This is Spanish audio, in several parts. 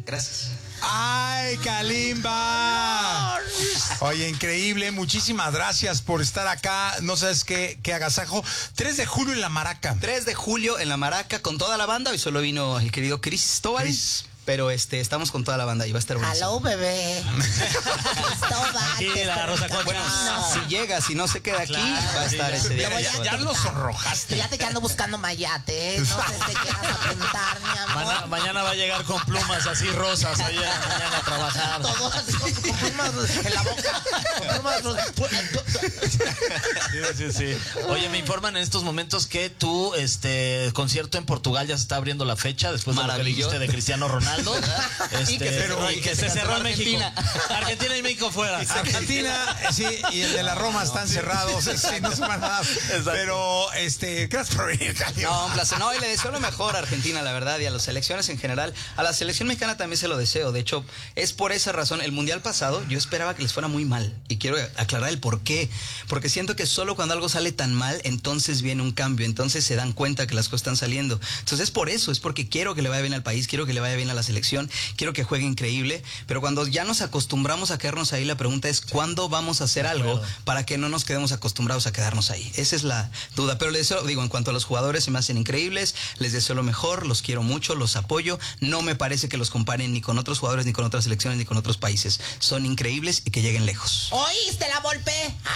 Gracias. ¡Ay, Kalimba! Oye, increíble. Muchísimas gracias por estar acá. No sabes qué agasajo. 3 de julio en La Maraca. 3 de julio en La Maraca con toda la banda. Hoy solo vino el querido Cristóbal. Pero estamos con toda la banda y va a estar buenísimo. Hello, bebé. Tranquila, Rosa Concha. Bueno, si llega, si no se queda aquí, va a estar ese día. Ya lo sonrojaste. Fíjate que ando buscando mayate, no sé si te quieras apuntar, mi amor. Mañana va a llegar con plumas así rosas allá, mañana a trabajar. Todo así con plumas en la boca. Con plumas. Sí. Oye, me informan en estos momentos que tu concierto en Portugal ya se está abriendo la fecha después de lo que dijiste de Cristiano Ronaldo. Y que se cerró en México. Argentina. Argentina y México fuera. Argentina, sí, y el de la Roma están cerrados. Sí, no se van nada. Pero, gracias por venir, Kalimba. No, un placer. No, y le deseo lo mejor a Argentina, la verdad, y a las selecciones en general. A la selección mexicana también se lo deseo. De hecho, es por esa razón. El Mundial pasado, yo esperaba que les fuera muy mal. Y quiero aclarar el por qué. Porque siento que solo cuando algo sale tan mal, entonces viene un cambio. Entonces se dan cuenta que las cosas están saliendo. Entonces es por eso, es porque quiero que le vaya bien al país, quiero que le vaya bien a la selección, quiero que juegue increíble, pero cuando ya nos acostumbramos a quedarnos ahí, la pregunta es ¿cuándo vamos a hacer algo para que no nos quedemos acostumbrados a quedarnos ahí? Esa es la duda, pero les deseo, en cuanto a los jugadores, se me hacen increíbles, les deseo lo mejor, los quiero mucho, los apoyo, no me parece que los comparen ni con otros jugadores, ni con otras selecciones, ni con otros países, son increíbles y que lleguen lejos. ¿Oíste la Volpe?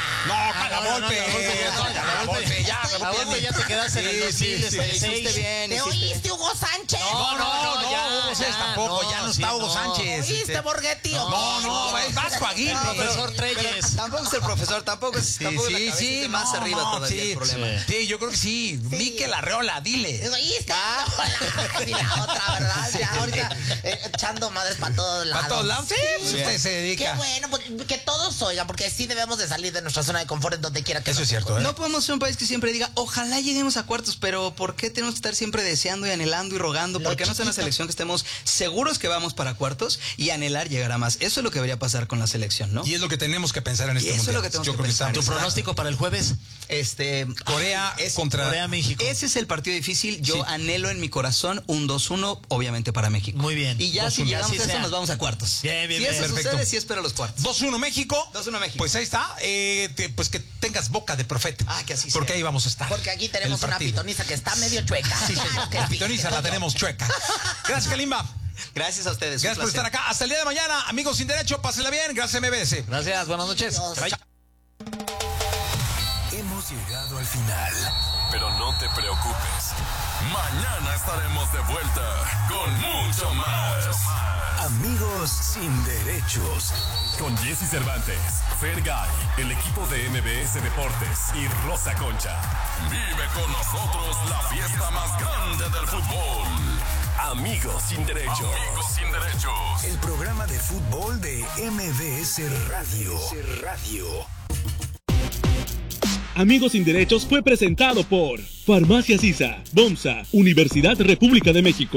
La Volpe, ya te quedaste en el 2016. ¿Te oíste, Hugo Sánchez? Tampoco, ya no está Hugo Sánchez. ¿Oíste, Borghetti? No, es Vasco Aguirre. Profesor Treyes. Tampoco es el profesor, tampoco es más arriba todavía el problema. Sí, yo creo que sí. Mikel Arreola, dile. ¿Oíste? Y la otra, ¿verdad? Ya ahorita echando madres para todos lados. ¿Para todos lados? Sí, usted se dedica. Qué bueno, pues, que todos oigan, porque sí debemos de salir de nuestra zona de confort en donde quiera que eso es cierto, ¿eh? No podemos ser un país que siempre diga, ojalá lleguemos a cuartos, pero ¿por qué tenemos que estar siempre deseando y anhelando y rogando? ¿Por qué no es una selección que estemos seguros que vamos para cuartos y anhelar llegar a más? Eso es lo que debería pasar con la selección, ¿no? Y es lo que tenemos que pensar en este mundial. Eso es lo que tenemos que pensar. ¿Tu pronóstico para el jueves? Corea contra México. Ese es el partido difícil. Yo anhelo en mi corazón un 2-1, obviamente para México. Muy bien. Y ya si llegamos a eso, nos vamos a cuartos. Bien. Si eso sucede, sí espero los cuartos. 2-1 México. 2-1 México. Pues ahí está. Pues que tengas boca de profeta. Que así sea. Porque ahí vamos a estar. Porque aquí tenemos una pitoniza que está medio chueca. Sí, la pitoniza la tenemos chueca. Gracias, Kalimba. Gracias a ustedes. Gracias por estar acá. Hasta el día de mañana, amigos sin derecho. Pásenla bien. Gracias, MBS. Gracias. Buenas noches. Hemos llegado al final. Pero no te preocupes. Mañana estaremos de vuelta con mucho más. Amigos sin derechos. Con Jesse Cervantes, Fergay, el equipo de MBS Deportes y Rosa Concha. Vive con nosotros la fiesta más grande del fútbol. Amigos sin derechos. Amigos sin derechos. El programa de fútbol de MBS Radio. Amigos sin Derechos fue presentado por Farmacias ISA, BOMSA, Universidad República de México,